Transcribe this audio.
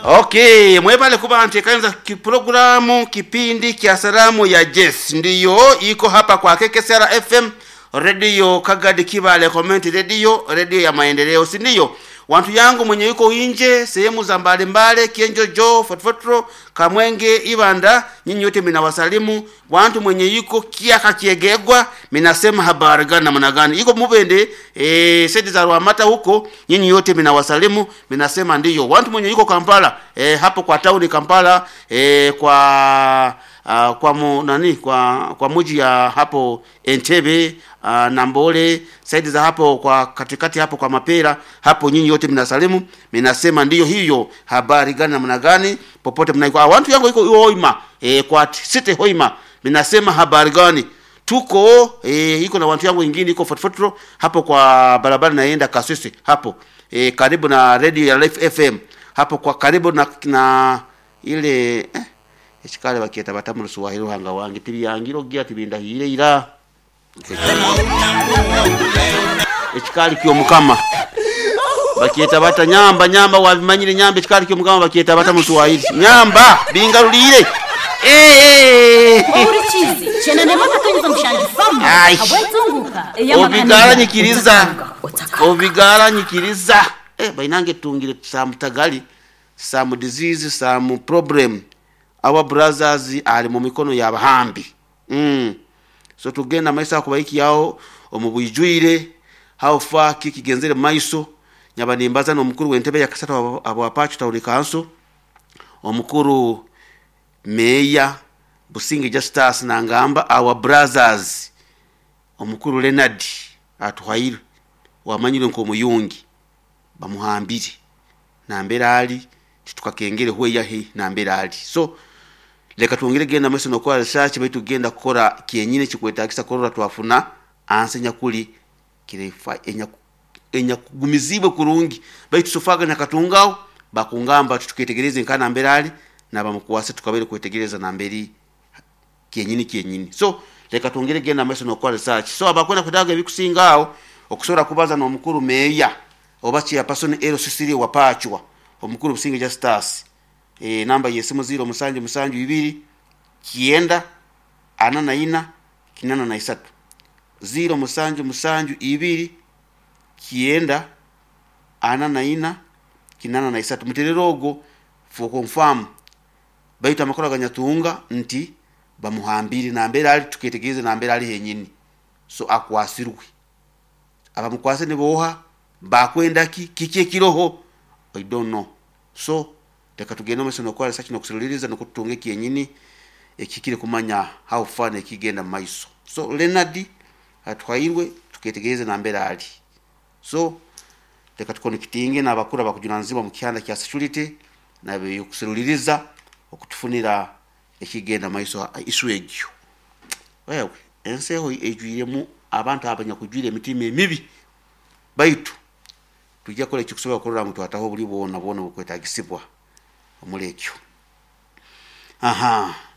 Okay, mwebale kuba antekaanza kiprogramu kipindi kia salamu ya Jess ndiyo iko hapa kwa KKSR FM radio Kagadi Kibale comment radio ya maendeleo, si ndiyo? Wantu yangu mwenye yuko nje sehemu za mbalimbali Kienjo Jo Fotfotro Kamwenge Ibanda, nyinyi yote minawasalimu. Wantu mwenye yuko Kiaka Kiegegwa minasema habari gani na namna gani. Iko Mubende sedi za Rwamata huko, nyinyi yote minawasalimu minasema ndiyo. Wantu mwenye yuko Kampala hapo kwa town Kampala kwa muji ya hapo Entebbe Nambole saidi za hapo kwa katikati hapo kwa Mapera hapo, nyinyi yote mnasalimu minasema ndiyo. Hiyo habari gani na namna gani popote mnaiko. Wantu yangu iko Hoima kwa City Hoima minasema habari gani. Tuko iko na wantu yangu wengine iko Fotfotro hapo kwa barabara naenda Kasese hapo karibu na radio ya Life FM hapo kwa karibu na ile Echikale bakieta batamu Swahili hanga wangi tibiyangiro gya tibinda hire ira Echikale kyo mukama bakieta bata nyamba wabimanyire nyamba echikale kyo mukama bakieta batamu Swahili nyamba bingarulire Urichizi chenene mata kanyuza mshangi famu abwetunguka obigara nyikiriza bainange tungire some tagali some disease some problem. Our brothers are mu mikono y'abahambi. So tugenda maisa kubaiki yao omubujwire how far kikigenzere maiso nyabanimbaza no mukuru w'Entebbe ya Kasata abo apachu tawulika hanso omukuru Meya Businge Justus nangamba our brothers omukuru Leonard atuhaire wamanyire nko muyungi bamuhambire nambera ali tukakengere hwe yahe nambera ali. So leka tuongere genda mweso no kwa research baitu genda kukora kienyine chikwetagisa korora twafuna ansenya kuli kirefa enya kugumizibwe kurungi baitu sofaga nakatungao bakungamba tutuketegereze nkana mberali na bamukuwase tukabere kwetegereza namberi kienyine. So leka tuongere genda mweso no kwa research. So abakwenda kudaga bikusingao okusora kubaza no mukuru Meya obachi ya person LCC wapachwa omukuru Businge Justus namba yesimu 0 musanju 2 kienda anana ina kinana na isatu 0 musanju 2 kienda anana ina kinana na isatu mutererogo for confirm baita makora ganyatunga nti bamuhambiri nambera ali tuketegeze nambera ali henyini. So akwasirwe abamukwase ne boha bakwenda kike kiroho I don't know. So teka tugenda mweso no kwa research no kusiliriza no kutunge kienyini ekikire kumanya how far ekigenda maiso. So Leonard atwairwe tuketegeze nambera ali. So teka tukonekitinge na bakura bakujunanziba mu kyanda kya security na bikusiliriza okutufunira ekigenda maiso iswegyo. Wewe enseho ejuyemu abantu abanya kujwire emitima emibi baitu tujja kola ekikusobola okolera muntu ataho buli bona bukwetagisibwa omulekyo.